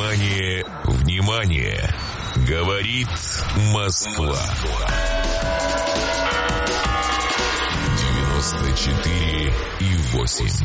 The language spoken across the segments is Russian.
Внимание, внимание! Говорит Москва. 94,8.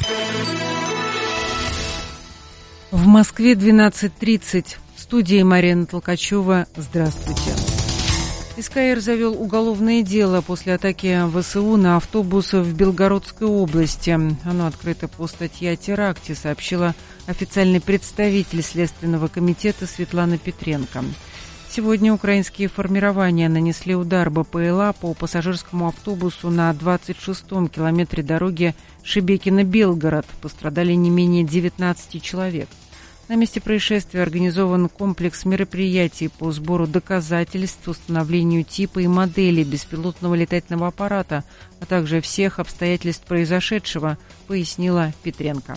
В Москве 12:30. В студии Марина Толкачева. Здравствуйте. СКР завел уголовное дело после атаки ВСУ на автобус в Белгородской области. Оно открыто по статье о теракте, сообщила официальный представитель Следственного комитета Светлана Петренко. Сегодня украинские формирования нанесли удар БПЛА по пассажирскому автобусу на 26-м километре дороги Шебекино-Белгород. Пострадали не менее 19 человек. На месте происшествия организован комплекс мероприятий по сбору доказательств, установлению типа и модели беспилотного летательного аппарата, а также всех обстоятельств произошедшего, пояснила Петренко.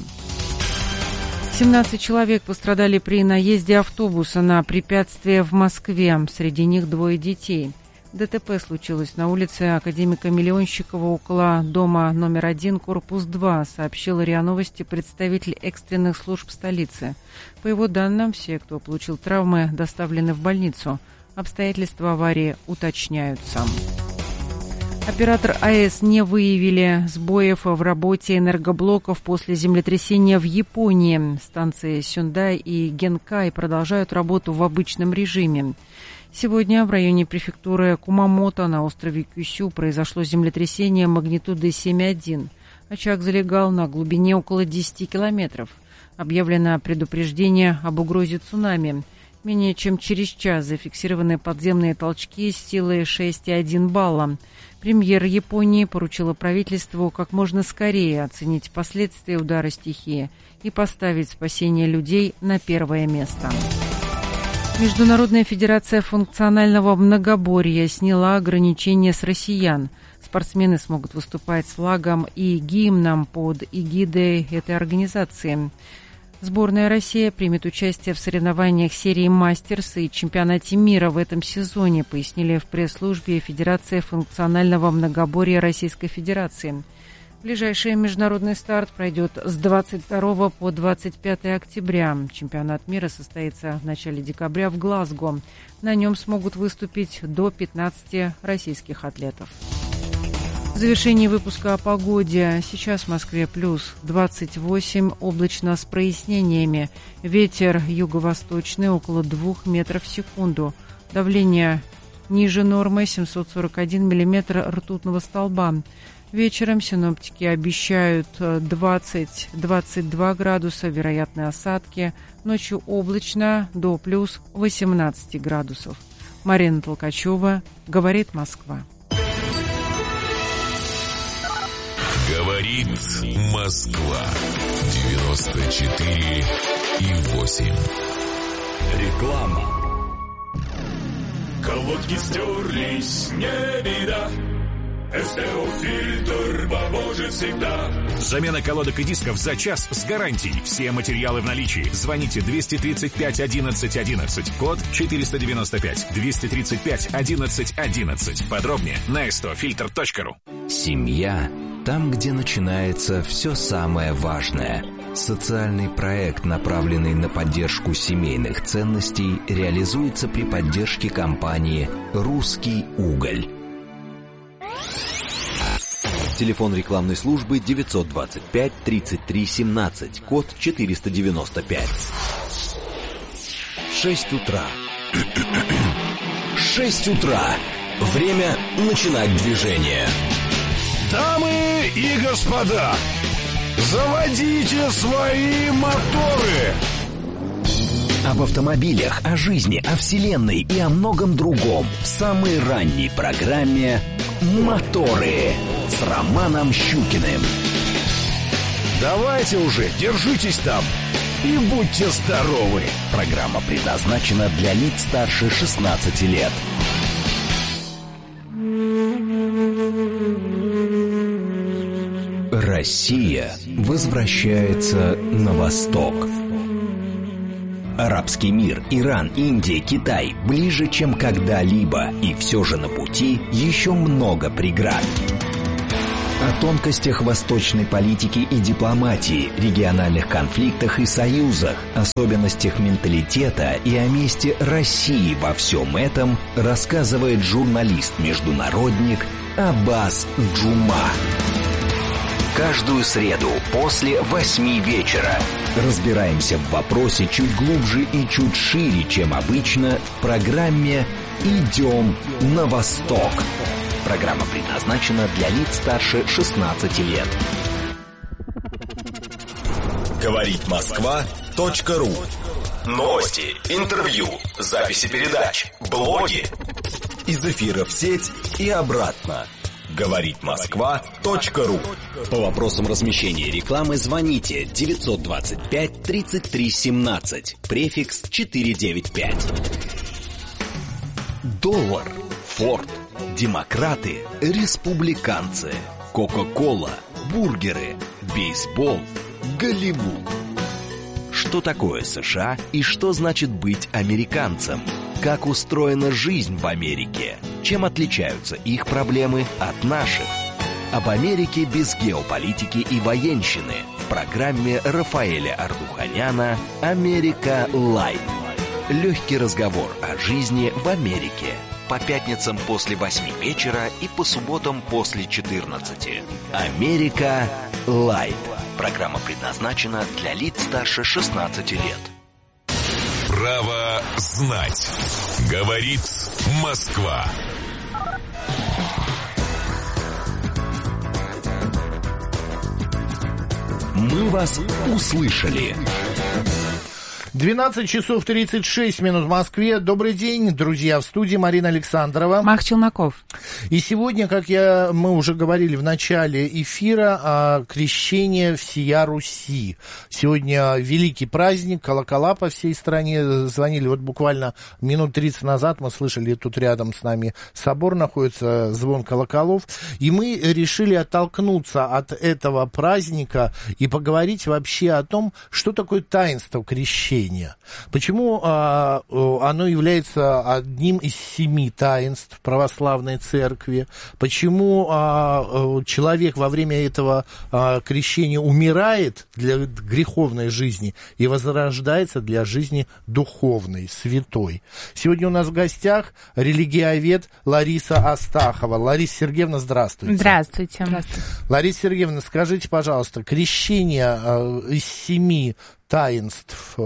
17 человек пострадали при наезде автобуса на препятствие в Москве. Среди них 2 детей. ДТП случилось на улице академика Миллионщикова около дома номер 1, корпус 2, сообщил РИА Новости представитель экстренных служб столицы. По его данным, все, кто получил травмы, доставлены в больницу. Обстоятельства аварии уточняются. Оператор АЭС не выявили сбоев в работе энергоблоков после землетрясения в Японии. Станции Сюндай и Генкай продолжают работу в обычном режиме. Сегодня в районе префектуры Кумамото на острове Кюсю произошло землетрясение магнитудой 7,1. Очаг залегал на глубине около 10 километров. Объявлено предупреждение об угрозе цунами. Менее чем через час зафиксированы подземные толчки с силой 6,1 балла. Премьер Японии поручила правительству как можно скорее оценить последствия удара стихии и поставить спасение людей на первое место. Международная федерация функционального многоборья сняла ограничения с россиян. Спортсмены смогут выступать с флагом и гимном под эгидой этой организации. Сборная России примет участие в соревнованиях серии «Мастерс» и чемпионате мира в этом сезоне, пояснили в пресс-службе Федерации функционального многоборья Российской Федерации. Ближайший международный старт пройдет с 22 по 25 октября. Чемпионат мира состоится в начале декабря в Глазго. На нем смогут выступить до 15 российских атлетов. В завершении выпуска о погоде. Сейчас в Москве плюс 28, облачно с прояснениями. Ветер юго-восточный около 2 метров в секунду. Давление ниже нормы 741 миллиметр ртутного столба. Вечером синоптики обещают 20-22 градуса, вероятны осадки. Ночью облачно до плюс 18 градусов. Марина Толкачева, говорит Москва. Говорит Москва. 94,8. Реклама. Колодки стерлись, не беда. СТО-фильтр поможет всегда. Замена колодок и дисков за час с гарантией. Все материалы в наличии. Звоните 235 11 11. Код 495. 235 11 11. Подробнее на stofilter.ru. Семья – там, где начинается все самое важное. Социальный проект, направленный на поддержку семейных ценностей, реализуется при поддержке компании «Русский уголь». Телефон рекламной службы 925 33 17, код 495. 6 утра. 6 утра. Время начинать движение. Дамы и господа, заводите свои моторы. Об автомобилях, о жизни, о вселенной и о многом другом в самой ранней программе «Моторы» с Романом Щукиным. Давайте уже, держитесь там и будьте здоровы. Программа предназначена для лиц старше 16 лет. Россия возвращается на восток. Арабский мир, Иран, Индия, Китай ближе, чем когда-либо, и все же на пути еще много преград. О тонкостях восточной политики и дипломатии, региональных конфликтах и союзах, особенностях менталитета и о месте России во всем этом рассказывает журналист-международник Аббас Джума. Каждую среду после 8 вечера разбираемся в вопросе чуть глубже и чуть шире, чем обычно, в программе «Идем на восток». Программа предназначена для лиц старше 16 лет. Говорит Москва.ру. Новости, интервью, записи передач, блоги. Из эфира в сеть и обратно. Говорит Москва.ру. По вопросам размещения рекламы звоните 925 33 17, префикс 495. Доллар, Форд, демократы, республиканцы, Кока-кола, бургеры, бейсбол, Голливуд. Что такое США и что значит быть американцем? Как устроена жизнь в Америке? Чем отличаются их проблемы от наших? Об Америке без геополитики и военщины в программе Рафаэля Ардуханяна «Америка Лайт». Легкий разговор о жизни в Америке. По пятницам после 8 вечера и по субботам после 14. «Америка Лайт». Программа предназначена для лиц старше 16 лет. Право знать. Говорит Москва. Мы вас услышали. 12 часов 36 минут в Москве. Добрый день, друзья, в студии Марина Александрова. Мах Челноков. И сегодня, как мы уже говорили в начале эфира, крещение всея Руси. Сегодня великий праздник, колокола по всей стране звонили. Вот буквально минут 30 назад мы слышали, тут рядом с нами собор находится, звон колоколов. И мы решили оттолкнуться от этого праздника и поговорить вообще о том, что такое таинство крещения. Почему оно является одним из 7 таинств православной церкви? Почему человек во время этого крещения умирает для греховной жизни и возрождается для жизни духовной, святой? Сегодня у нас в гостях религиовед Лариса Астахова. Лариса Сергеевна, здравствуйте. Здравствуйте. Лариса Сергеевна, скажите, пожалуйста, крещение из 7 таинств,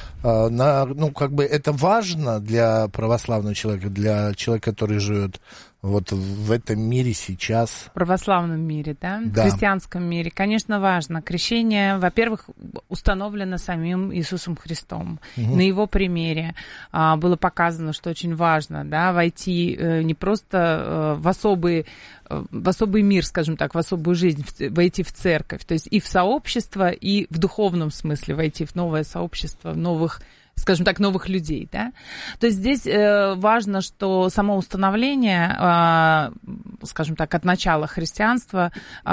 это важно для православного человека, для человека, который живет вот в этом мире сейчас? В православном мире, да? Да. В христианском мире, конечно, важно. Крещение, во-первых, установлено самим Иисусом Христом. На его примере было показано, что очень важно, да, войти не просто в особый мир, скажем так, в особую жизнь, войти в церковь, то есть и в сообщество, и в духовном смысле войти в новое сообщество, новых людей, да. То есть здесь важно, что само установление, скажем так, от начала христианства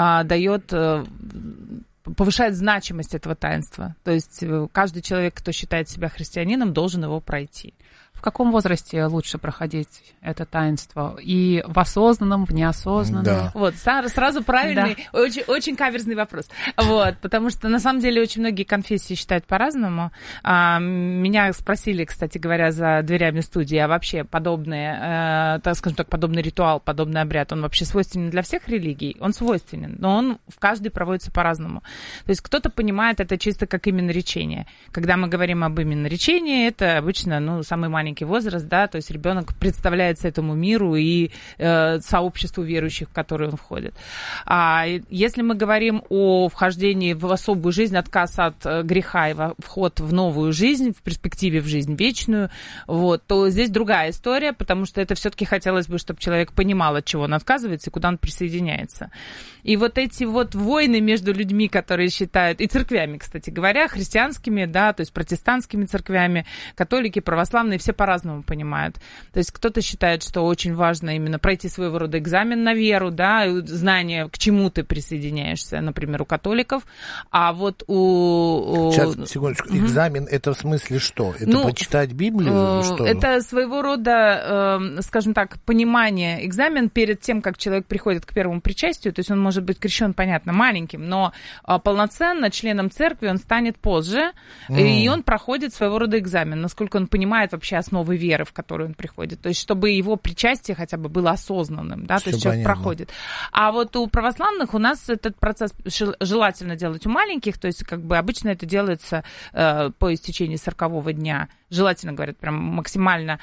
повышает значимость этого таинства. То есть каждый человек, кто считает себя христианином, должен его пройти. В каком возрасте лучше проходить это таинство? И в осознанном, в неосознанном? Да. Вот, сразу правильный, да. Очень каверзный вопрос. Вот, потому что, на самом деле, очень многие конфессии считают по-разному. Меня спросили, кстати говоря, за дверями студии, а вообще подобный ритуал, подобный обряд, он вообще свойственен для всех религий? Он свойственен, но он в каждой проводится по-разному. То есть кто-то понимает это чисто как именоречение. Когда мы говорим об именоречении, это обычно, самый маленький возраст, да, то есть ребенок представляется этому миру и сообществу верующих, в которое он входит. А если мы говорим о вхождении в особую жизнь, отказ от греха и вход в новую жизнь, в перспективе в жизнь вечную, вот, то здесь другая история, потому что это все-таки хотелось бы, чтобы человек понимал, от чего он отказывается и куда он присоединяется. И вот эти вот войны между людьми, которые считают, и церквями, кстати говоря, христианскими, да, то есть протестантскими церквями, католики, православные, все по-разному понимают. То есть кто-то считает, что очень важно именно пройти своего рода экзамен на веру, да, знание, к чему ты присоединяешься, например, у католиков, а вот у... Сейчас, секундочку, экзамен это в смысле что? Это почитать Библию? Что? Это своего рода, скажем так, понимание, экзамен перед тем, как человек приходит к первому причастию, то есть он может быть крещен, понятно, маленьким, но полноценно членом церкви он станет позже, и он проходит своего рода экзамен, насколько он понимает вообще основы веры, в которую он приходит. То есть чтобы его причастие хотя бы было осознанным, да, то есть человек проходит. А вот у православных у нас этот процесс желательно делать у маленьких, то есть как бы обычно это делается по истечении 40-го дня. Желательно, говорят, прям максимально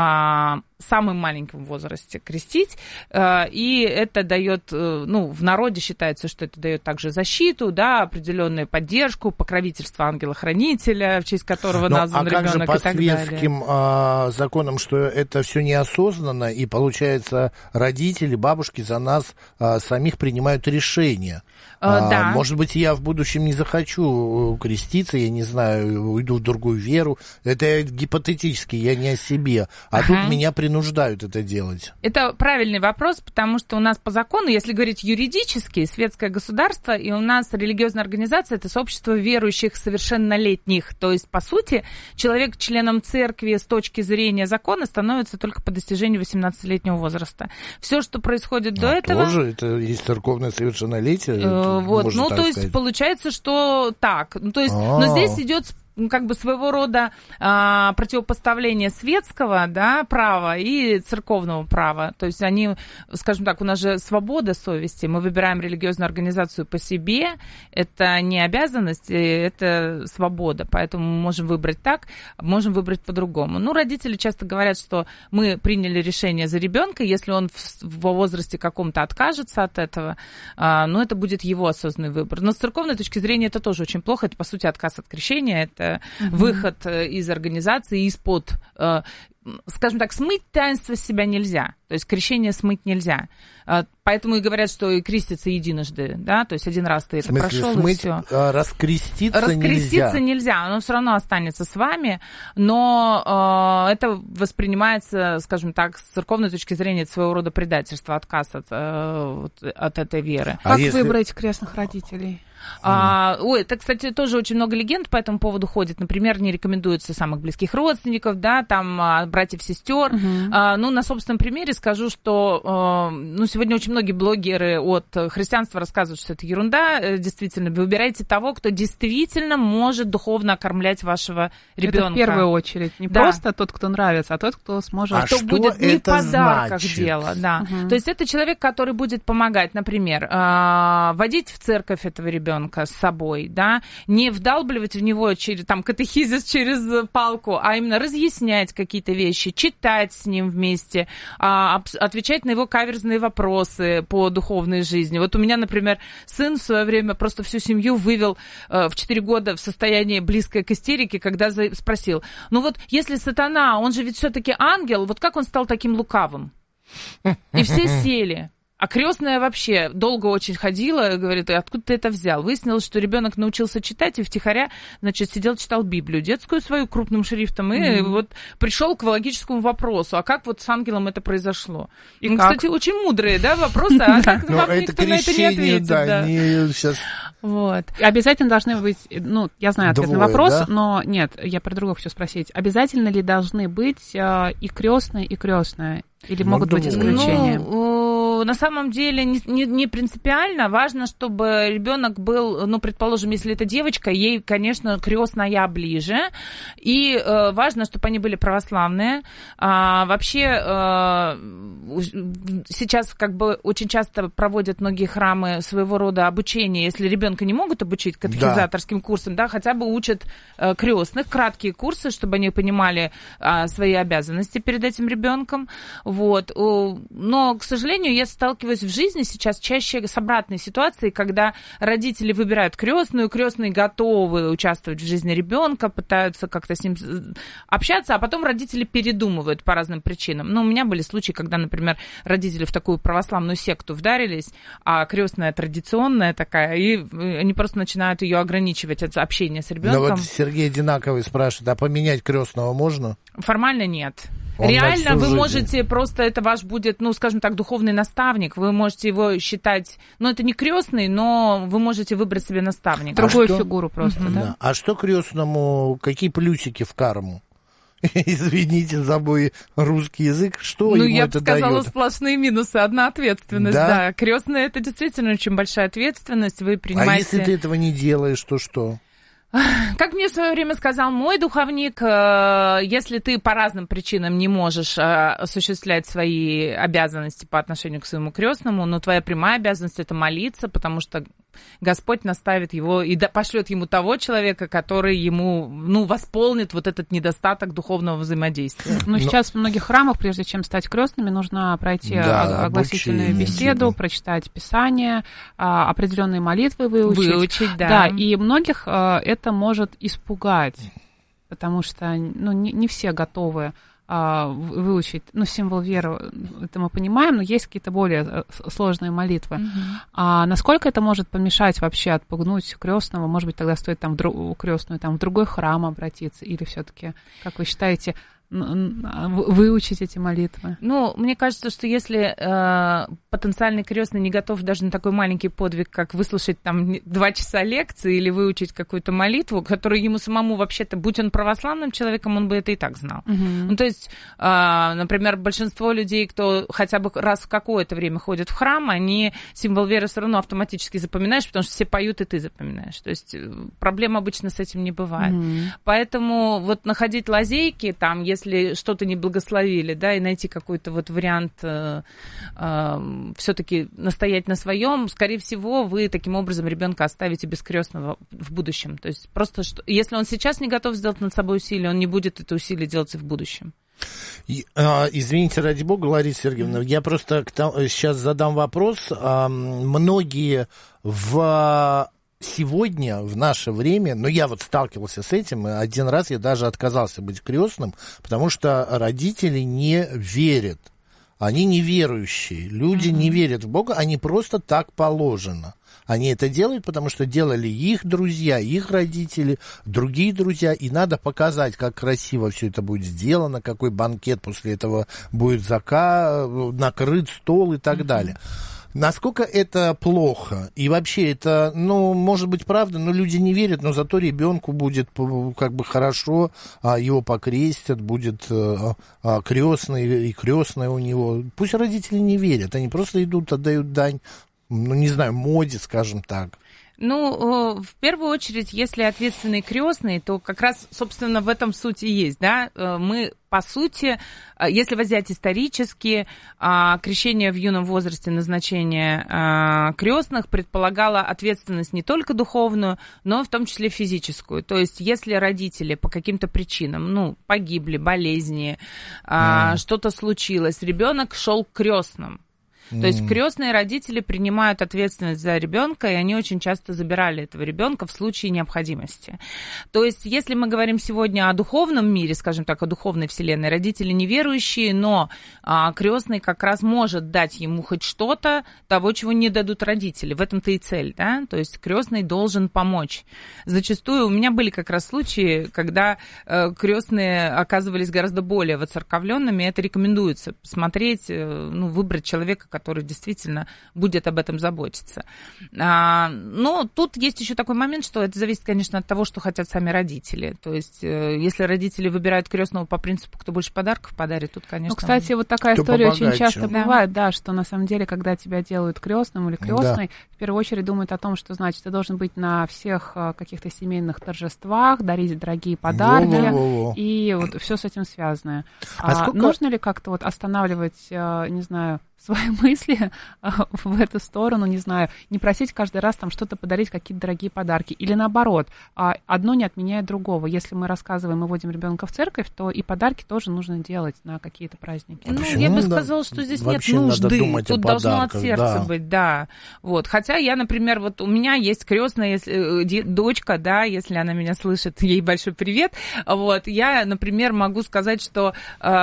самым маленьком возрасте крестить. И это дает, в народе считается, что это дает также защиту, да, определенную поддержку, покровительство ангела-хранителя, в честь которого назван ребенок и так далее. А как же по светским законам, что это все неосознанно, и, получается, родители, бабушки за нас самих принимают решения? Да. Может быть, я в будущем не захочу креститься, я не знаю, уйду в другую веру. Это гипотетически, я не о себе. А тут меня принуждают это делать. Это правильный вопрос, потому что у нас по закону, если говорить юридически, светское государство, и у нас религиозная организация — это сообщество верующих совершеннолетних. То есть, по сути, человек членом церкви с точки зрения закона становится только по достижению 18-летнего возраста. Все, что происходит до этого... Тоже это есть церковное совершеннолетие? Вот, то есть получается, что так. То есть, но здесь идет как бы своего рода противопоставление светского, да, права и церковного права. То есть они, скажем так, у нас же свобода совести, мы выбираем религиозную организацию по себе, это не обязанность, это свобода, поэтому мы можем выбрать так, можем выбрать по-другому. Родители часто говорят, что мы приняли решение за ребенка, если он во возрасте каком-то откажется от этого, это будет его осознанный выбор. Но с церковной точки зрения это тоже очень плохо, это, по сути, отказ от крещения, это выход из организации, из-под, скажем так, смыть таинство с себя нельзя. То есть крещение смыть нельзя. Поэтому и говорят, что и крестится единожды, да, то есть один раз ты это прошел, смыть, и все. Раскреститься нельзя, оно все равно останется с вами, но это воспринимается, скажем так, с церковной точки зрения, это своего рода предательство, отказ от этой веры. Как выбрать крестных родителей? Это, кстати, тоже очень много легенд по этому поводу ходит. Например, не рекомендуется самых близких родственников, да, там братьев, сестер. На собственном примере скажу, что сегодня очень многие блогеры от христианства рассказывают, что это ерунда. Действительно, вы выбираете того, кто действительно может духовно окормлять вашего ребенка. Это в первую очередь. Не просто тот, кто нравится, а тот, кто сможет... Кто будет не в подарках дело. Да. То есть это человек, который будет помогать, например, водить в церковь этого ребенка с собой, да, не вдалбливать в него катехизис через палку, а именно разъяснять какие-то вещи, читать с ним вместе, отвечать на его каверзные вопросы по духовной жизни. Вот у меня, например, сын в свое время просто всю семью вывел в 4 года в состояние близкое к истерике, когда спросил, если сатана, он же ведь все-таки ангел, вот как он стал таким лукавым? И все сели. А крестная вообще долго очень ходила, говорит, откуда ты это взял? Выяснилось, что ребенок научился читать и втихаря, сидел, читал Библию, детскую свою крупным шрифтом, и пришел к логическому вопросу, а как с ангелом это произошло? И кстати, очень мудрые, да, вопросы, а как вам никто на это не ответит? Да, сейчас... Вот. Обязательно должны быть, я знаю ответ на вопрос, да? Но нет, я про другое хочу спросить. Обязательно ли должны быть и крестная, и крестная? Или могут быть исключения? На самом деле не принципиально. Важно, чтобы ребенок был, предположим, если это девочка, ей, конечно, крестная ближе. И важно, чтобы они были православные. Вообще сейчас очень часто проводят многие храмы своего рода обучение. Если ребенка не могут обучить катехизаторским курсам, да, хотя бы учат крестных, краткие курсы, чтобы они понимали свои обязанности перед этим ребенком. Вот. Но, к сожалению, если сталкиваюсь в жизни сейчас чаще с обратной ситуацией, когда родители выбирают крестную, крестные готовы участвовать в жизни ребенка, пытаются как-то с ним общаться, а потом родители передумывают по разным причинам. Ну, у меня были случаи, когда, например, родители в такую православную секту вдарились, а крестная традиционная такая, и они просто начинают ее ограничивать от общения с ребенком. Но вот Сергей Одинаковый спрашивает, а поменять крестного можно? Формально нет. Он реально вы жизнь. Можете просто, это ваш будет, ну, скажем так, духовный наставник, вы можете его считать, ну, это не крестный, но вы можете выбрать себе наставника. Другую фигуру просто, да? А что крестному, какие плюсики в карму? Извините за мой русский язык, что ему это дает? Ну, я бы сказала, сплошные минусы, одна ответственность, да. Крестная, это действительно очень большая ответственность, вы принимаете... А если ты этого не делаешь, то что? Как мне в свое время сказал мой духовник, если ты по разным причинам не можешь осуществлять свои обязанности по отношению к своему крестному, но твоя прямая обязанность — это молиться, потому что Господь наставит его и пошлет ему того человека, который ему, ну, восполнит вот этот недостаток духовного взаимодействия. Ну, сейчас в многих храмах, прежде чем стать крестными, нужно пройти огласительную беседу, прочитать Писание, определенные молитвы выучить. Да, и многих это может испугать, потому что, ну, не все готовы выучить, ну, символ веры, это мы понимаем, но есть какие-то более сложные молитвы. Насколько это может помешать вообще, отпугнуть крестного? Может быть, тогда стоит там крестную там в другой храм обратиться, или все-таки, как вы считаете, выучить эти молитвы? Ну, мне кажется, что если потенциальный крестный не готов даже на такой маленький подвиг, как выслушать там 2 часа лекции или выучить какую-то молитву, которую ему самому вообще-то, будь он православным человеком, он бы это и так знал. Ну, то есть, например, большинство людей, кто хотя бы раз в какое-то время ходит в храм, они символ веры все равно автоматически запоминаешь, потому что все поют, и ты запоминаешь. То есть проблем обычно с этим не бывает. Поэтому вот находить лазейки там, если что-то не благословили, да, и найти какой-то вот вариант все-таки настоять на своем, скорее всего, вы таким образом ребенка оставите без крестного в будущем. То есть просто, если он сейчас не готов сделать над собой усилия, он не будет это усилие делать и в будущем. Извините, ради бога, Лариса Сергеевна, я просто сейчас задам вопрос. Многие сегодня, в наше время, но я вот сталкивался с этим, и один раз я даже отказался быть крестным, потому что родители не верят. Они неверующие, люди не верят в Бога, они просто так положено. Они это делают, потому что делали их друзья, их родители, другие друзья, и надо показать, как красиво все это будет сделано, какой банкет после этого будет накрыт стол и так далее. Насколько это плохо? И вообще это, ну, может быть, правда, но люди не верят, но зато ребенку будет как бы хорошо, его покрестят, будет крестный и крестная у него. Пусть родители не верят, они просто идут, отдают дань, ну, не знаю, моде, скажем так. Ну, в первую очередь, если ответственный крестный, то как раз, собственно, в этом суть и есть, да. Мы, по сути, если взять исторически, крещение в юном возрасте, назначение крестных предполагало ответственность не только духовную, но в том числе физическую. То есть, если родители по каким-то причинам, ну, погибли, болезни, что-то случилось, ребенок шел к крестным. То есть крестные родители принимают ответственность за ребенка, и они очень часто забирали этого ребенка в случае необходимости. То есть, если мы говорим сегодня о духовном мире, скажем так, о духовной вселенной, родители неверующие, но крестный как раз может дать ему хоть что-то того, чего не дадут родители. В этом-то и цель, да? То есть крестный должен помочь. Зачастую у меня были как раз случаи, когда крестные оказывались гораздо более воцерковленными. Это рекомендуется посмотреть, ну, выбрать человека, который действительно будет об этом заботиться. Но тут есть еще такой момент, что это зависит, конечно, от того, что хотят сами родители. То есть, если родители выбирают крестного по принципу, кто больше подарков подарит, тут, конечно... Ну, кстати, вот такая история очень часто бывает, да, что на самом деле, когда тебя делают крестным или крестной, в первую очередь думают о том, что, значит, ты должен быть на всех каких-то семейных торжествах, дарить дорогие подарки, и вот все с этим связано. Нужно ли как-то вот останавливать, не знаю, свои мысли в эту сторону, не знаю, не просить каждый раз там что-то подарить, какие-то дорогие подарки. Или наоборот, одно не отменяет другого. Если мы рассказываем и водим ребенка в церковь, то и подарки тоже нужно делать на какие-то праздники. Ну, я бы сказала, что здесь нет нужды. Тут должно от сердца быть, да. Вот. Хотя я, например, вот у меня есть крестная дочка, да, если она меня слышит, ей большой привет. Вот. Я, например, могу сказать, что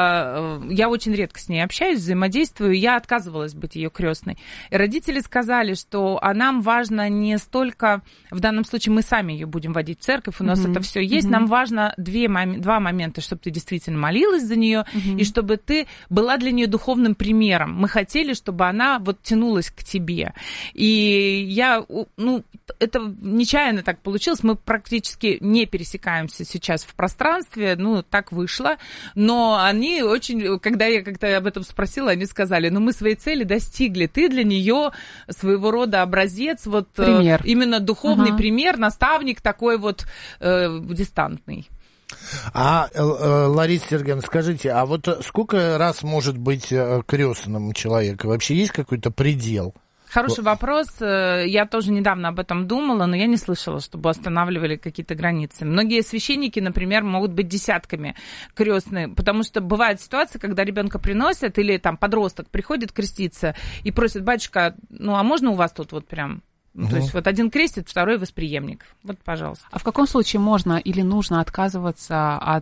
я очень редко с ней общаюсь, взаимодействую. Я отказывалась быть ее крестной. И родители сказали, что нам важно не столько, в данном случае мы сами ее будем водить в церковь, у нас это все есть, нам важно два момента, чтобы ты действительно молилась за нее и чтобы ты была для нее духовным примером. Мы хотели, чтобы она вот тянулась к тебе. И я, это нечаянно так получилось, мы практически не пересекаемся сейчас в пространстве, так вышло, но они очень, когда я как-то об этом спросила, они сказали, мы своей цели достигли, ты для нее своего рода образец, вот пример. Именно духовный пример, наставник такой вот дистантный. Лариса Сергеевна, скажите, а вот сколько раз может быть крестным человек? Вообще есть какой-то предел? Хороший вопрос. Я тоже недавно об этом думала, но я не слышала, чтобы останавливали какие-то границы. Многие священники, например, могут быть десятками крестные, потому что бывает ситуация, когда ребенка приносят, или там подросток приходит креститься и просит: батюшка, а можно у вас тут вот прям... То есть вот один крестит, второй восприемник. Вот, пожалуйста. А в каком случае можно или нужно отказываться от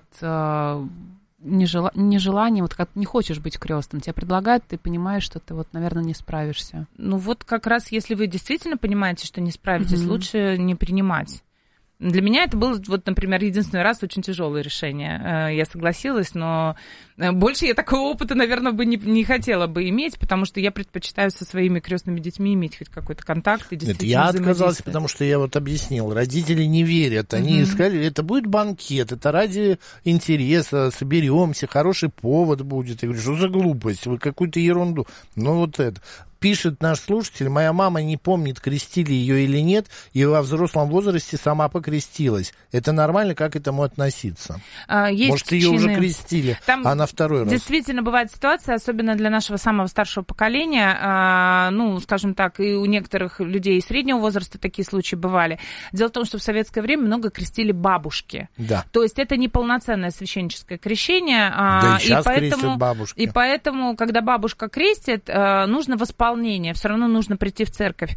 нежелания, вот как не хочешь быть крестным, тебе предлагают, ты понимаешь, что ты вот, наверное, не справишься? Вот как раз, если вы действительно понимаете, что не справитесь, лучше не принимать. Для меня это было, вот, например, единственный раз очень тяжелое решение. Я согласилась, но больше я такого опыта, наверное, бы не хотела бы иметь, потому что я предпочитаю со своими крестными детьми иметь хоть какой-то контакт и действительно я отказалась, потому что я вот объяснил, родители не верят, они сказали, это будет банкет, это ради интереса, соберемся, хороший повод будет. Я говорю, что за глупость, вы какую-то ерунду. Вот это... Пишет наш слушатель, моя мама не помнит, крестили ее или нет, и во взрослом возрасте сама покрестилась. Это нормально? Как к этому относиться? Может, ее уже крестили, там на второй раз? Действительно бывает ситуация, особенно для нашего самого старшего поколения, скажем так, и у некоторых людей среднего возраста такие случаи бывали. Дело в том, что в советское время много крестили бабушки. Да. То есть это не полноценное священническое крещение. Да и сейчас крестят бабушки. И поэтому, когда бабушка крестит, нужно восполнение. Все равно нужно прийти в церковь.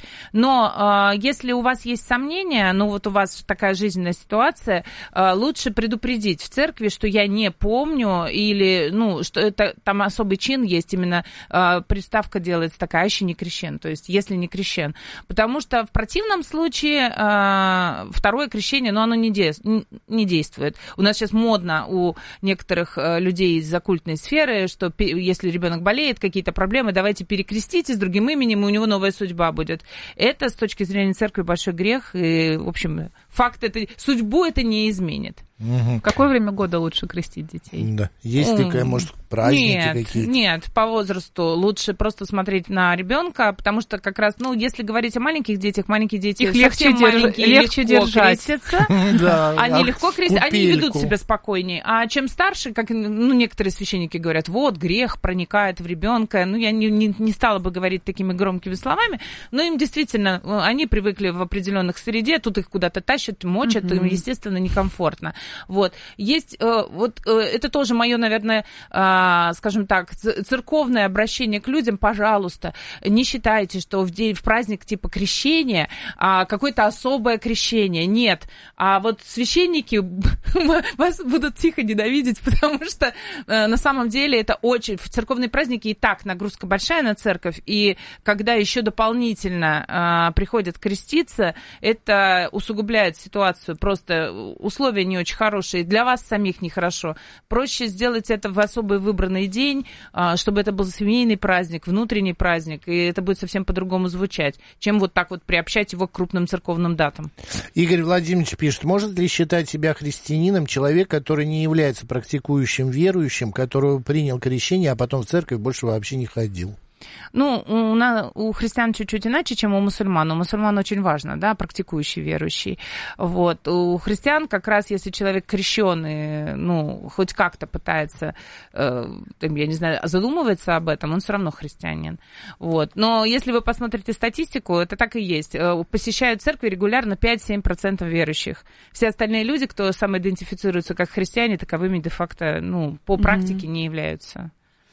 Но если у вас есть сомнения, у вас такая жизненная ситуация, лучше предупредить в церкви, что я не помню, или, что это там особый чин есть, именно приставка делается такая, еще не крещен, то есть если не крещен. Потому что в противном случае второе крещение, оно не действует. У нас сейчас модно у некоторых людей из оккультной сферы, что если ребенок болеет, какие-то проблемы, давайте перекрестите с другим именем, и у него новая судьба будет. Это, с точки зрения церкви, большой грех, и, в общем, судьбу это не изменит. В какое время года лучше крестить детей? Да. Есть ли, может, праздники какие-то? Нет, по возрасту лучше просто смотреть на ребенка, потому что как раз, если говорить о маленьких детях, маленькие дети их совсем маленькие, легче держать. Крестятся. Они легко крестятся, они ведут себя спокойнее. А чем старше, как некоторые священники говорят, грех проникает в ребенка. Я не стала бы говорить такими громкими словами, но им действительно, они привыкли в определенных среде, тут их куда-то тащат, мочат, им, естественно, некомфортно. Есть, это тоже мое, наверное, скажем так, церковное обращение к людям. Пожалуйста, не считайте, что в праздник типа крещения какое-то особое крещение. Нет. А священники вас будут тихо ненавидеть, потому что на самом деле это в церковные праздники и так нагрузка большая на церковь, и когда еще дополнительно приходят креститься, это усугубляет ситуацию. Просто условия не очень хорошие, для вас самих нехорошо. Проще сделать это в особый выбранный день, чтобы это был семейный праздник, внутренний праздник, и это будет совсем по-другому звучать, чем так приобщать его к крупным церковным датам. Игорь Владимирович пишет, может ли считать себя христианином человек, который не является практикующим верующим, который принял крещение, а потом в церковь больше вообще не ходил? Ну, у христиан чуть-чуть иначе, чем у мусульман. У мусульман очень важно, да, практикующий, верующий. Вот. У христиан как раз, если человек крещеный, ну, хоть как-то пытается, я не знаю, задумывается об этом, он все равно христианин. Вот. Но если вы посмотрите статистику, это так и есть. Посещают церкви регулярно 5-7% верующих. Все остальные люди, кто самоидентифицируются как христиане, таковыми де-факто, ну, по практике не являются.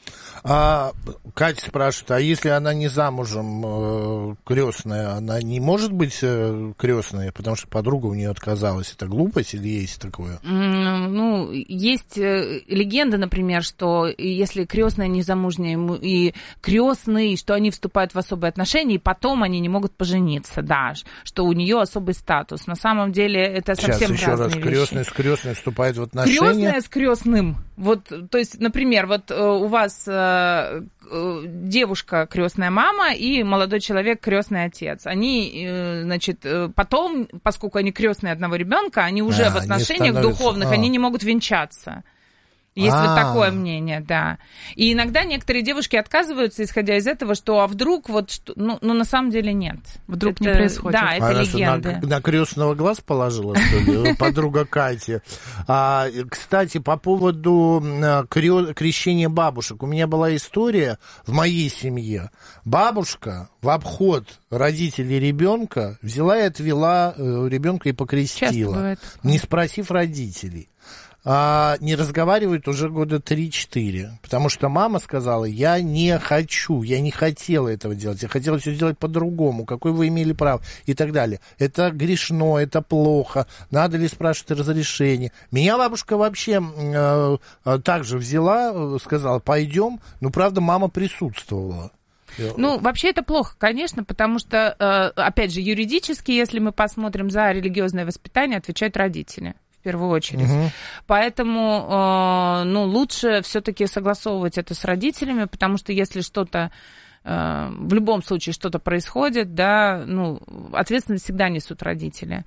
Катя спрашивает, а если она не замужем, крестная, она не может быть крестной, потому что подруга у нее отказалась? Это глупость или есть такое? Ну, есть легенда, например, что если крестная незамужняя и крестный, что они вступают в особые отношения, и потом они не могут пожениться, да, что у нее особый статус. На самом деле это совсем разные вещи. Сейчас, еще раз, крестный с крестной вступает в отношения? Крестная с крестным. Вот, то есть, например, вот у вас девушка крестная мама и молодой человек крестный отец. Они, значит, потом, поскольку они крестные одного ребенка, они уже в отношениях духовных, они не могут венчаться. Есть вот такое мнение, да. И иногда некоторые девушки отказываются, исходя из этого, что а вдруг вот что... Ну, на самом деле нет. Вдруг не происходит. Да, это легенда. На крестного глаз положила, что ли, подруга Кати. Кстати, по поводу крещения бабушек. У меня была история в моей семье. Бабушка в обход родителей ребенка взяла и отвела ребенка и покрестила, не спросив родителей. Не разговаривают уже года 3-4, потому что мама сказала, я не хочу, я не хотела этого делать, я хотела все сделать по-другому, какое вы имели право и так далее. Это грешно, это плохо, надо ли спрашивать разрешение. Меня бабушка вообще также взяла, сказала, пойдем, но правда мама присутствовала. Ну, вообще это плохо, конечно, потому что, опять же, юридически, если мы посмотрим, за религиозное воспитание отвечают родители. В первую очередь. Поэтому, ну, лучше все-таки согласовывать это с родителями, потому что если что-то, в любом случае что-то происходит, да, ну, ответственность всегда несут родители.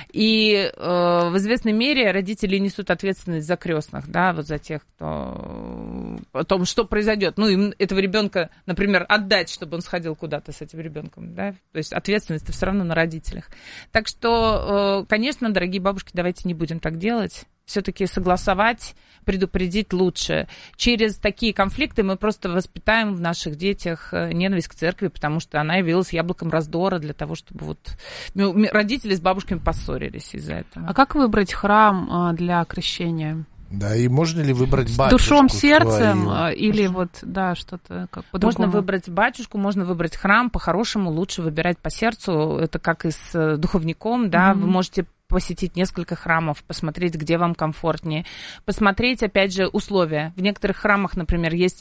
И в известной мере родители несут ответственность за крестных, да, вот за тех, кто... о том, что произойдет. Ну, им этого ребенка, например, отдать, чтобы он сходил куда-то с этим ребенком, да, то есть ответственность все равно на родителях. Так что, конечно, дорогие бабушки, давайте не будем так делать. Все-таки согласовать, предупредить лучше. Через такие конфликты мы просто воспитаем в наших детях ненависть к церкви, потому что она явилась яблоком раздора для того, чтобы вот родители с бабушками поссорились из-за этого. А как выбрать храм для крещения? Да, и можно ли выбрать батюшку? С душом, сердцем или вот, да, что-то как по-другому? Можно выбрать батюшку, можно выбрать храм. По-хорошему лучше выбирать по сердцу. Это как и с духовником, да, вы можете посетить несколько храмов, посмотреть, где вам комфортнее, посмотреть, опять же, условия. В некоторых храмах, например, есть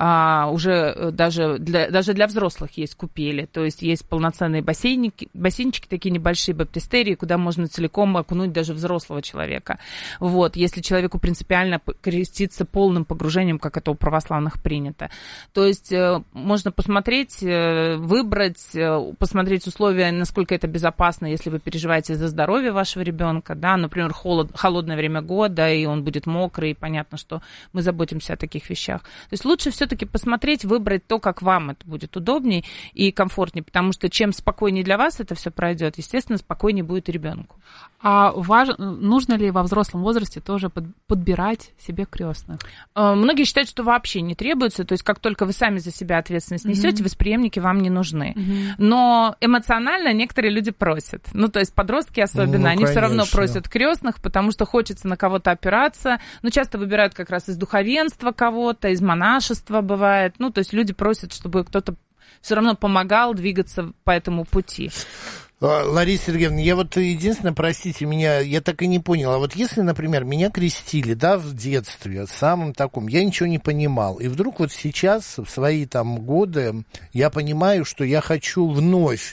уже даже для взрослых есть купели, то есть есть полноценные бассейнчики такие небольшие, баптистерии, куда можно целиком окунуть даже взрослого человека. Вот, если человеку принципиально креститься полным погружением, как это у православных принято. То есть можно посмотреть, выбрать, посмотреть условия, насколько это безопасно, если вы переживаете за здоровье вашего ребенка, да, например, холодное время года, и он будет мокрый, и понятно, что мы заботимся о таких вещах. То есть лучше все-таки посмотреть, выбрать то, как вам это будет удобнее и комфортнее, потому что чем спокойнее для вас это все пройдет, естественно, спокойнее будет и ребенку. А нужно ли во взрослом возрасте тоже подбирать себе крестных? Многие считают, что вообще не требуется, то есть как только вы сами за себя ответственность несете, восприемники вам не нужны. Но эмоционально некоторые люди просят. Ну, то есть подростки особенно, они все равно просят крестных, потому что хочется на кого-то опираться. Ну, часто выбирают как раз из духовенства кого-то, из монашества бывает. Ну, то есть люди просят, чтобы кто-то все равно помогал двигаться по этому пути. Лариса Сергеевна, я вот единственное, простите меня, я так и не понял, а вот если, например, меня крестили, да, в детстве, самым таком, я ничего не понимал, и вдруг вот сейчас, в свои там годы, я понимаю, что я хочу вновь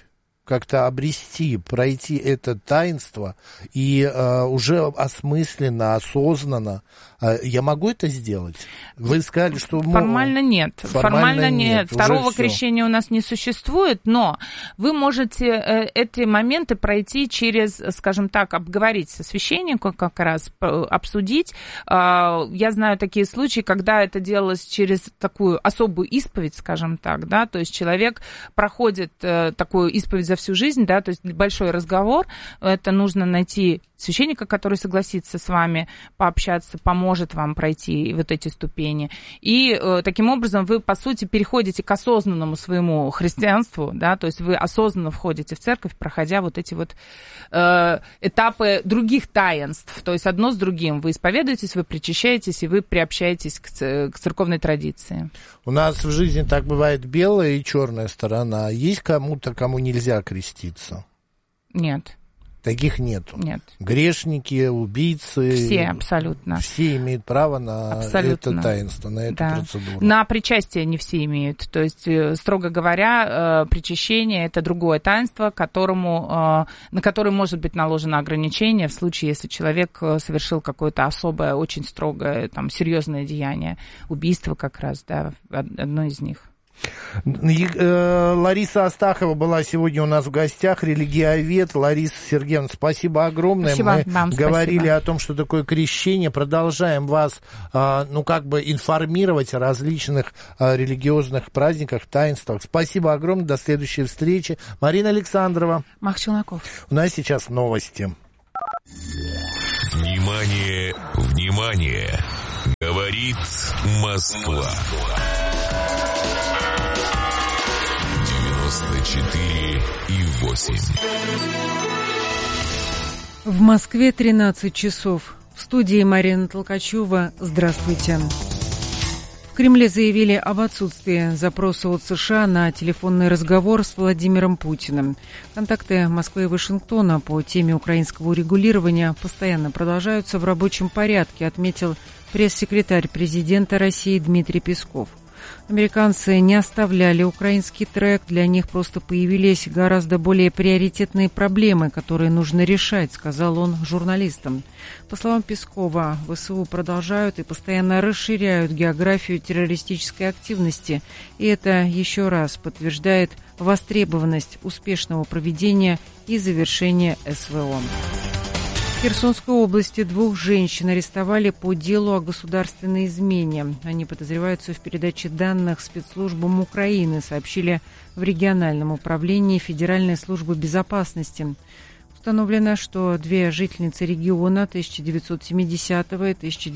как-то обрести, пройти это таинство и уже осмысленно, осознанно. Я могу это сделать? Вы сказали, что... Формально нет. Формально нет. Второго крещения у нас не существует, но вы можете эти моменты пройти через, скажем так, обговорить со священником как раз, обсудить. Я знаю такие случаи, когда это делалось через такую особую исповедь, скажем так, да, то есть человек проходит такую исповедь за всю жизнь, да, то есть большой разговор, это нужно найти священника, который согласится с вами пообщаться, поможет вам пройти вот эти ступени. И таким образом вы, по сути, переходите к осознанному своему христианству, да, то есть вы осознанно входите в церковь, проходя вот эти вот этапы других таинств, то есть одно с другим. Вы исповедуетесь, вы причащаетесь, и вы приобщаетесь к церковной традиции. У нас в жизни так бывает белая и черная сторона. Есть кому-то, кому нельзя креститься? Нет. Таких нету? Нет. Грешники, убийцы? Все, абсолютно. Все имеют право на абсолютно. Это таинство, на эту процедуру? На причастие не все имеют. То есть, строго говоря, причащение – это другое таинство, на которое может быть наложено ограничение в случае, если человек совершил какое-то особое, очень строгое, там, серьезное деяние. Убийство как раз, да, одно из них. Лариса Астахова была сегодня у нас в гостях, религиовед. Лариса Сергеевна, спасибо огромное. Спасибо, мы говорили о том, что такое крещение. Продолжаем вас, информировать о различных религиозных праздниках, таинствах. Спасибо огромное. До следующей встречи. Марина Александрова. Мах Челноков. У нас сейчас новости. Внимание, внимание! Говорит Москва. 94,8. В Москве 13 часов. В студии Марина Толкачева. Здравствуйте. В Кремле заявили об отсутствии запроса от США на телефонный разговор с Владимиром Путиным. Контакты Москвы и Вашингтона по теме украинского урегулирования постоянно продолжаются в рабочем порядке, отметил пресс-секретарь президента России Дмитрий Песков. Американцы не оставляли украинский трек, для них просто появились гораздо более приоритетные проблемы, которые нужно решать, сказал он журналистам. По словам Пескова, ВСУ продолжают и постоянно расширяют географию террористической активности, и это еще раз подтверждает востребованность успешного проведения и завершения СВО. В Херсонской области 2 женщин арестовали по делу о государственной измене. Они подозреваются в передаче данных спецслужбам Украины, сообщили в региональном управлении Федеральной службы безопасности. Установлено, что 2 жительницы региона 1970 и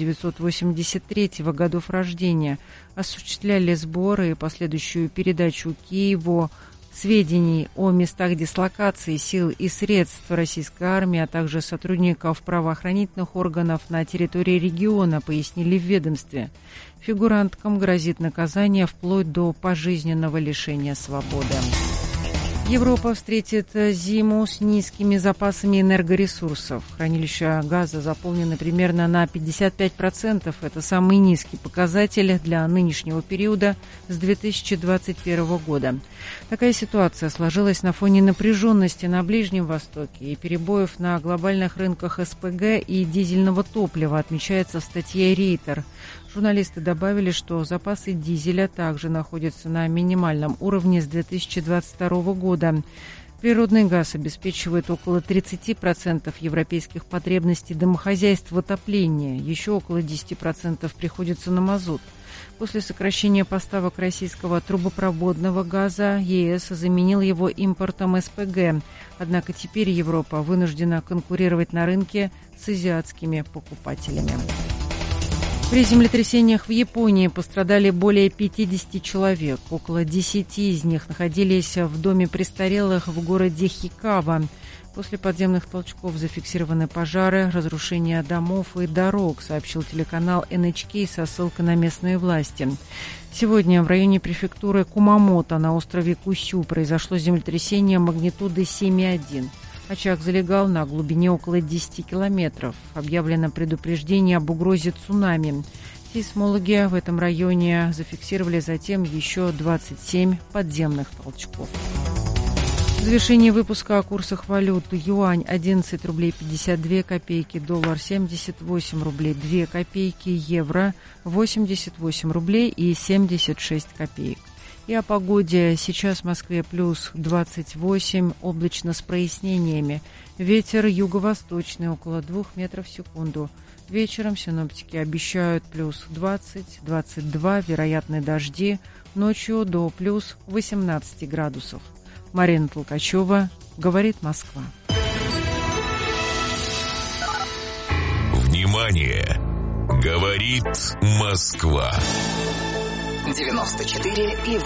1983 годов рождения осуществляли сборы и последующую передачу Киеву сведений о местах дислокации сил и средств российской армии, а также сотрудников правоохранительных органов на территории региона, пояснили в ведомстве. Фигуранткам грозит наказание вплоть до пожизненного лишения свободы. Европа встретит зиму с низкими запасами энергоресурсов. Хранилища газа заполнены примерно на 55%. Это самый низкий показатель для нынешнего периода с 2021 года. Такая ситуация сложилась на фоне напряженности на Ближнем Востоке и перебоев на глобальных рынках СПГ и дизельного топлива, отмечается в статье Рейтер. Журналисты добавили, что запасы дизеля также находятся на минимальном уровне с 2022 года. Природный газ обеспечивает около 30% европейских потребностей домохозяйств в отоплении. Еще около 10% приходится на мазут. После сокращения поставок российского трубопроводного газа ЕС заменил его импортом СПГ. Однако теперь Европа вынуждена конкурировать на рынке с азиатскими покупателями. При землетрясениях в Японии пострадали более 50 человек. Около 10 из них находились в доме престарелых в городе Хикава. После подземных толчков зафиксированы пожары, разрушения домов и дорог, сообщил телеканал NHK со ссылкой на местные власти. Сегодня в районе префектуры Кумамото на острове Кусю произошло землетрясение магнитуды 7,1. Очаг залегал на глубине около 10 километров. Объявлено предупреждение об угрозе цунами. Сейсмологи в этом районе зафиксировали затем еще 27 подземных толчков. В завершении выпуска о курсах валют. Юань 11 рублей 52 копейки, доллар 78 рублей 2 копейки, евро 88 рублей и 76 копеек. И о погоде. Сейчас в Москве плюс 28, облачно с прояснениями. Ветер юго-восточный, около 2 метров в секунду. Вечером синоптики обещают плюс 20-22, вероятны дожди. Ночью до плюс 18 градусов. Марина Толкачева, «Говорит Москва». Внимание! Говорит Москва. 94,8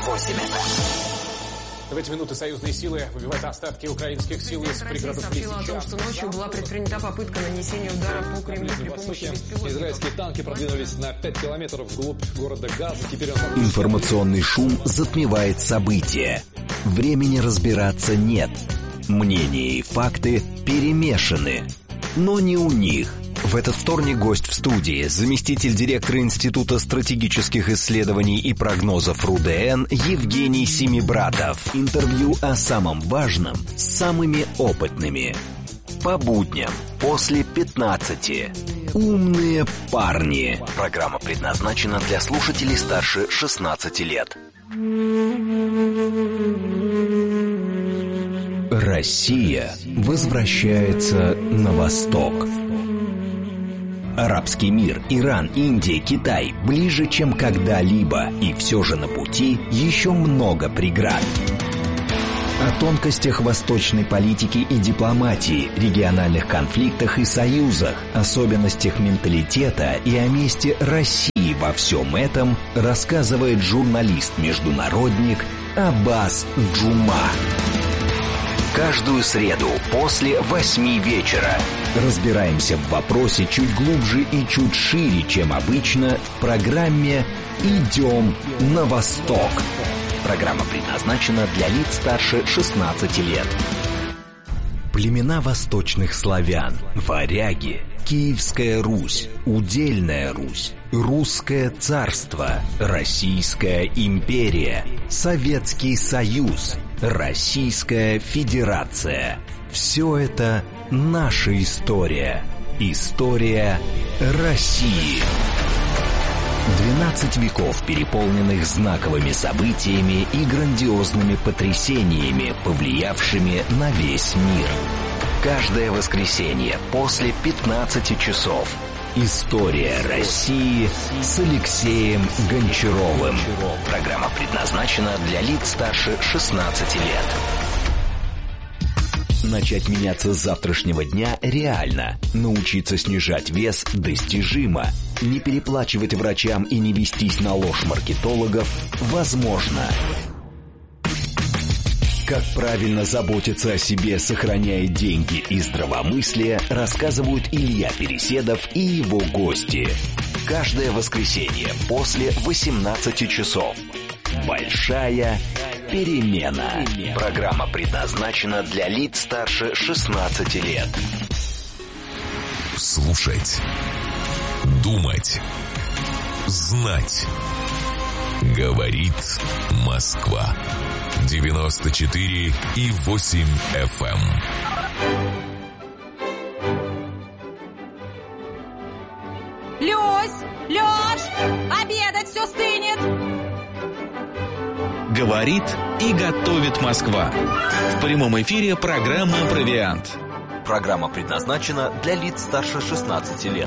В эти минуты союзные силы выбивают остатки украинских сил из пригородов Лисичанска. Сообщила о том, что ночью была предпринята попытка нанесения удара по Кремлю при помощи беспилотников. Израильские танки продвинулись на 5 километров вглубь города Газа. Теперь Информационный шум затмевает события. Времени разбираться нет. Мнения и факты перемешаны. Но не у них. В этот вторник гость в студии, заместитель директора Института стратегических исследований и прогнозов РУДН Евгений Семибратов. Интервью о самом важном с самыми опытными. По будням после 15. Умные парни. Программа предназначена для слушателей старше 16 лет. Россия возвращается на восток. Арабский мир, Иран, Индия, Китай ближе, чем когда-либо, и все же на пути еще много преград. О тонкостях восточной политики и дипломатии, региональных конфликтах и союзах, особенностях менталитета и о месте России во всем этом рассказывает журналист-международник Аббас Джума. Каждую среду после 8 вечера разбираемся в вопросе чуть глубже и чуть шире, чем обычно, в программе «Идем на восток». Программа предназначена для лиц старше 16 лет. Племена восточных славян, варяги, Киевская Русь, Удельная Русь, Русское царство, Российская империя, Советский Союз, Российская Федерация. Все это наша история. История России. 12 веков, переполненных знаковыми событиями и грандиозными потрясениями, повлиявшими на весь мир. Каждое воскресенье после 15 часов. История России с Алексеем Гончаровым. Программа предназначена для лиц старше 16 лет. Начать меняться с завтрашнего дня реально. Научиться снижать вес достижимо. Не переплачивать врачам и не вестись на ложь маркетологов возможно. Как правильно заботиться о себе, сохраняя деньги и здравомыслие, рассказывают Илья Переседов и его гости. Каждое воскресенье после 18 часов. Большая перемена. Программа предназначена для лиц старше 16 лет. Слушать. Думать. Знать. Говорит Москва. 94,8 FM. Люсь! Лёш! Обедать все стынет! Говорит и готовит Москва. В прямом эфире программа «Провиант». Программа предназначена для лиц старше 16 лет.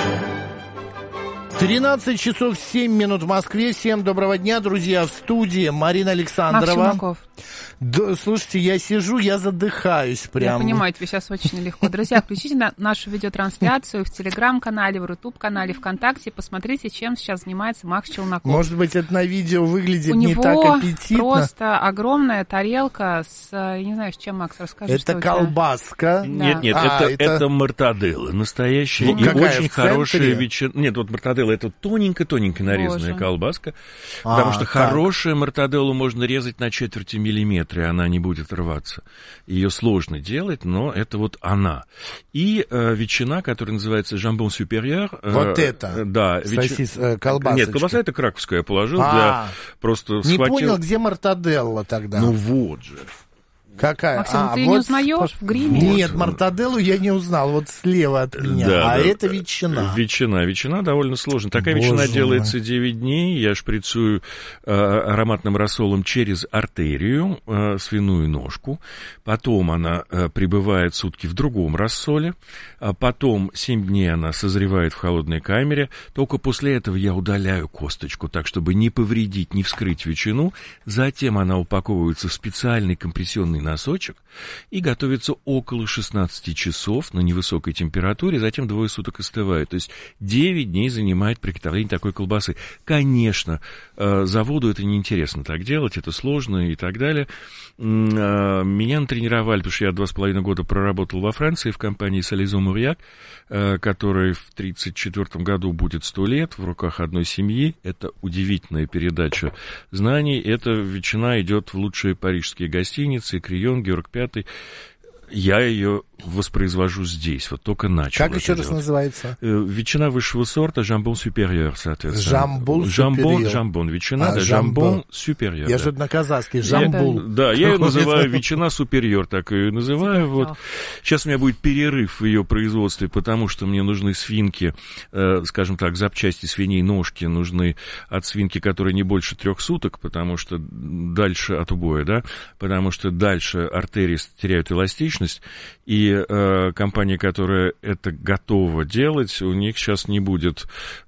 13 часов 7 минут в Москве. Всем доброго дня, друзья. В студии Марина Александрова. Да, слушайте, я сижу, я задыхаюсь прям. Я понимаю, тебе сейчас очень легко. Друзья, включите нашу видеотрансляцию в Телеграм-канале, в Рутуб-канале, ВКонтакте. Посмотрите, чем сейчас занимается Макс Челноков. Может быть, это на видео выглядит не так аппетитно. У него просто огромная тарелка с, я не знаю, с чем, Макс, расскажи. Это колбаска. Да. Нет, это мартаделлы. Настоящие и очень хорошие ветчины. Нет, вот мартаделла это тоненько-тоненько нарезанная колбаска. Потому что хорошую мартаделлу можно резать на четверти миллиметра. Она не будет рваться. Ее сложно делать, но это вот она. И ветчина, которая называется жамбон суперьер. Вот это? Да. Колбасочка. Нет, колбаса это краковская я положил. Просто не понял, где мартаделла тогда? Ну вот же. Какая? Максим, ты не узнаешь в гриме? Нет, мортаделлу я не узнал, вот слева от меня. Да, это ветчина. Ветчина довольно сложная. Такая ветчина делается 9 дней. Я шприцую ароматным рассолом через артерию свиную ножку. Потом она пребывает сутки в другом рассоле. Потом 7 дней она созревает в холодной камере. Только после этого я удаляю косточку, так, чтобы не повредить, не вскрыть ветчину. Затем она упаковывается в специальный компрессионный носочек и готовится около 16 часов на невысокой температуре, затем 2 суток остывает. То есть 9 дней занимает приготовление такой колбасы. Конечно, заводу это неинтересно так делать, это сложно и так далее. Меня натренировали, потому что я 2,5 года проработал во Франции в компании Сализон Мурьяк, которой в 1934 году будет 100 лет, в руках одной семьи. Это удивительная передача знаний. Эта ветчина идет в лучшие парижские гостиницы, Крион, Георг V. Я ее воспроизвожу здесь, вот только начал. Как еще раз называется? Ветчина высшего сорта, жамбон супериор, соответственно. Жамбон, ветчина, жамбон супериор. Я же на казахский, жамбул. Да, я ее называю ветчина супериор, так ее называю. Вот. Сейчас у меня будет перерыв в ее производстве, потому что мне нужны свинки, скажем так, запчасти свиней, ножки нужны от свинки, которая не больше 3 суток, потому что дальше от убоя, да, потому что дальше артерии теряют эластичность, и компания, которая это готова делать, у них сейчас не будет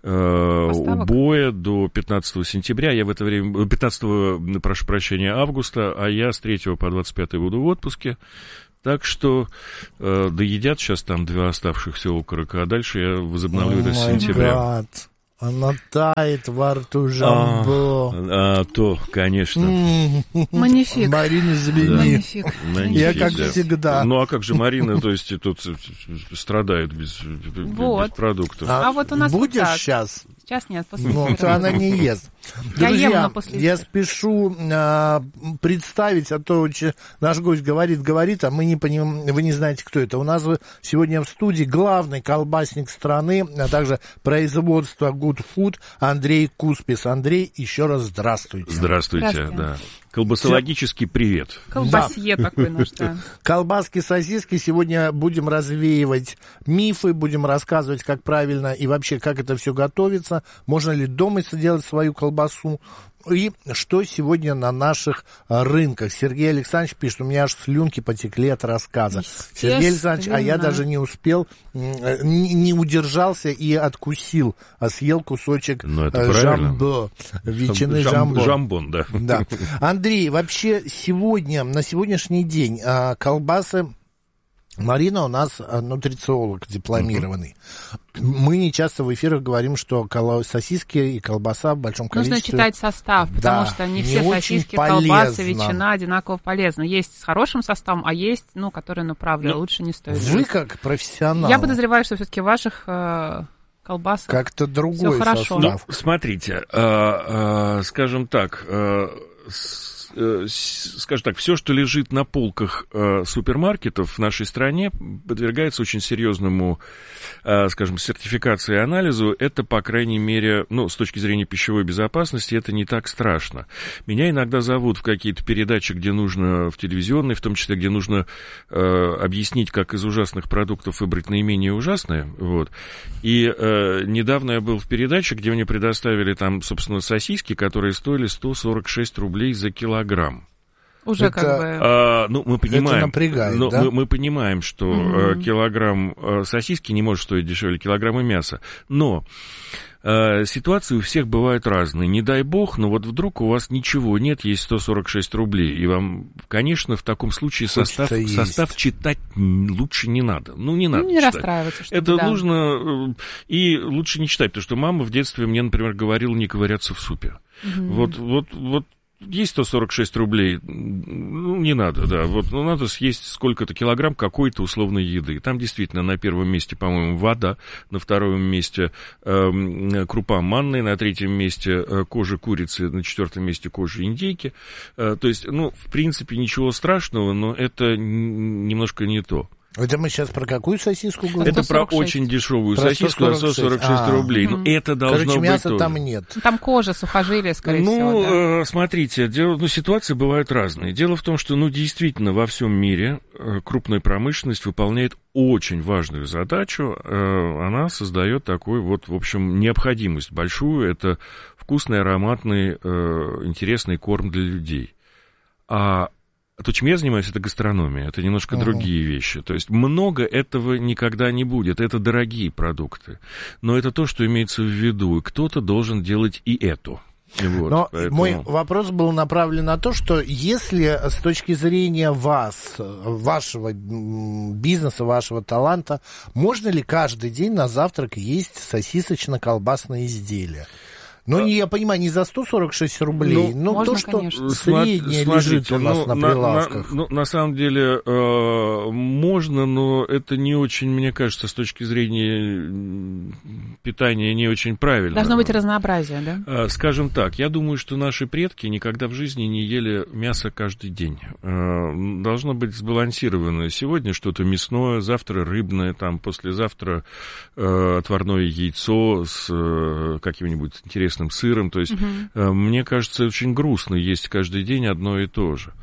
убоя до 15 сентября, я в это время, 15, прошу прощения, августа, а я с 3 по 25 буду в отпуске. Так что доедят сейчас там 2 оставшихся окорока, а дальше я возобновлю это с сентября. Она тает во рту жамбо. То, конечно. Магнифик. Марина, извини. Я как всегда. Ну, а как же Марина, то есть тут страдает без продуктов. А вот у нас будешь сейчас? Сейчас нет, после она не ест. Друзья, я спешу представить, а то наш гость говорит, а мы не понимаем, вы не знаете, кто это. У нас сегодня в студии главный колбасник страны, а также производство Good Food Андрей Куспис. Андрей, еще раз здравствуйте. Здравствуйте, да. Колбасологический привет. Колбасье такой наш, да. Колбаски, сосиски. Сегодня будем развеивать мифы, будем рассказывать, как правильно и вообще, как это все готовится. Можно ли дома сделать свою колбасу. И что сегодня на наших рынках. Сергей Александрович пишет, у меня аж слюнки потекли от рассказа. Сергей Александрович, а я даже не успел, не удержался и откусил, а съел кусочек жамбо, ветчины жамбо. Жамбон, да. Да. Андрей, вообще сегодня, на сегодняшний день колбасы... Марина у нас нутрициолог дипломированный. Мы не часто в эфирах говорим, что сосиски и колбаса в большом количестве... Нужно читать состав, потому что не все сосиски, колбасы, ветчина одинаково полезны. Есть с хорошим составом, а есть, которые направлены, лучше не стоит. Вы как профессионал. Я подозреваю, что все-таки в ваших колбасах как-то другой состав. Смотрите, скажем так... Скажем так, все, что лежит на полках супермаркетов в нашей стране, подвергается очень серьезному, скажем, сертификации и анализу. Это, по крайней мере, с точки зрения пищевой безопасности, это не так страшно. Меня иногда зовут в какие-то передачи, где нужно, в телевизионные, в том числе, где нужно объяснить, как из ужасных продуктов выбрать наименее ужасные. Вот. И недавно я был в передаче, где мне предоставили там, собственно, сосиски, которые стоили 146 рублей за килограмм. Уже это, мы понимаем, это напрягает, но да? мы понимаем, что килограмм сосиски не может стоить дешевле килограмма мяса. Но ситуации у всех бывают разные. Не дай бог, но вот вдруг у вас ничего нет, есть 146 рублей. И вам, конечно, в таком случае состав читать лучше не надо. Не надо не читать. Расстраиваться, что это нужно... И лучше не читать, потому что мама в детстве мне, например, говорила не ковыряться в супе. Вот есть 146 рублей, не надо, да, надо съесть сколько-то килограмм какой-то условной еды. Там действительно на первом месте, по-моему, вода, на втором месте крупа манная, на третьем месте кожа курицы, на четвертом месте кожа индейки. То есть, в принципе, ничего страшного, но это немножко не то. Это мы сейчас про какую сосиску говорим? Это про очень дешевую сосиску за 146 рублей. Но это должно быть мяса тоже. Там нет. Там кожа, сухожилия, скорее всего. Да? Смотрите, ситуации бывают разные. Дело в том, что, действительно, во всем мире крупная промышленность выполняет очень важную задачу. Она создает такой в общем, необходимость большую. Это вкусный, ароматный, интересный корм для людей. А то, чем я занимаюсь, это гастрономия, это немножко другие вещи. То есть много этого никогда не будет, это дорогие продукты. Но это то, что имеется в виду, и кто-то должен делать и это. Но мой вопрос был направлен на то, что если с точки зрения вас, вашего бизнеса, вашего таланта, можно ли каждый день на завтрак есть сосисочно-колбасные изделия? Я понимаю, не за 146 рублей, но можно, то, что конечно. среднее лежит у нас на прилавках. На самом деле можно, но это не очень, мне кажется, с точки зрения питания не очень правильно. Должно быть разнообразие, да? Скажем так, я думаю, что наши предки никогда в жизни не ели мясо каждый день. Должно быть сбалансировано. Сегодня что-то мясное, завтра рыбное, послезавтра отварное яйцо с каким-нибудь интересным сыром, то есть, мне кажется, очень грустно есть каждый день одно и то же.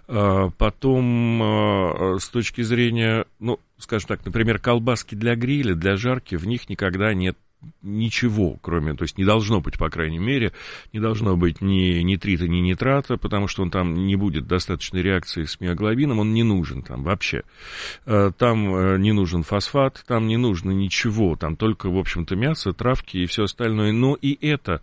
Потом, с точки зрения, скажем так, например, колбаски для гриля, для жарки, в них никогда нет ничего, кроме, то есть не должно быть, по крайней мере, не должно быть ни нитрита, ни нитрата, потому что он там не будет достаточной реакции с миоглобином, он не нужен там вообще. Там не нужен фосфат, там не нужно ничего, там только, в общем-то, мясо, травки и все остальное, но и это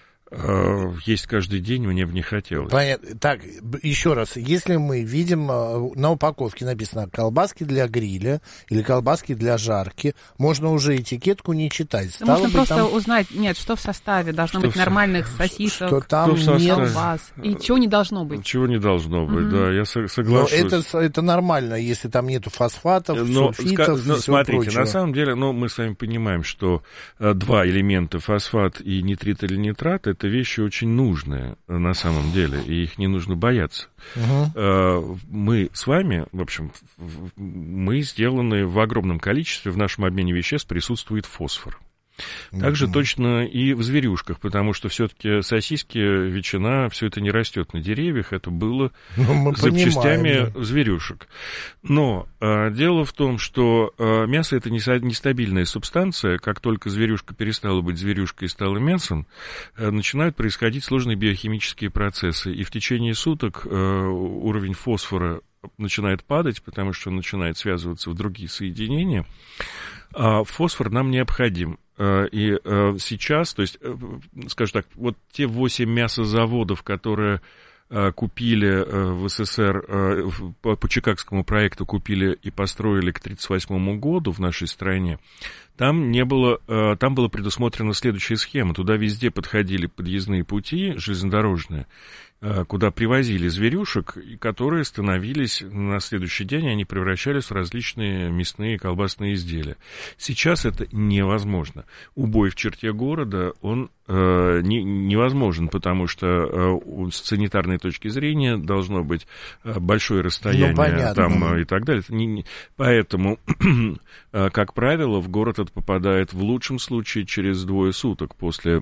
есть каждый день мне бы не хотелось. Понятно. Так, еще раз, если мы видим, на упаковке написано колбаски для гриля или колбаски для жарки, можно уже этикетку не читать. Можно просто узнать, что в составе, должно быть нормальных сосисок, что там нет колбас, и чего не должно быть. Чего не должно быть, да, я соглашусь. Но это нормально, если там нету фосфатов, сульфитов, смотрите, прочего. На самом деле, мы с вами понимаем, что два элемента, фосфат и нитрит или нитрат, это вещи очень нужные на самом деле, и их не нужно бояться. Мы с вами, в общем, мы сделаны в огромном количестве, в нашем обмене веществ присутствует фосфор. Также точно и в зверюшках, потому что все-таки сосиски, ветчина, все это не растет на деревьях, это было запчастями зверюшек. Но дело в том, что мясо — это нестабильная субстанция. Как только зверюшка перестала быть зверюшкой и стала мясом, начинают происходить сложные биохимические процессы. И в течение суток уровень фосфора начинает падать, потому что он начинает связываться в другие соединения. А фосфор нам необходим. И сейчас, то есть, скажем так, вот те 8 мясозаводов, которые купили в СССР, по Чикагскому проекту купили и построили к 1938 году в нашей стране, там была предусмотрена следующая схема. Туда везде подходили подъездные пути железнодорожные, куда привозили зверюшек, которые становились на следующий день, они превращались в различные мясные колбасные изделия. Сейчас это невозможно. Убой в черте города, он невозможен, потому что с санитарной точки зрения должно быть большое расстояние там, и так далее. Поэтому, как правило, в город это попадает в лучшем случае через 2 суток после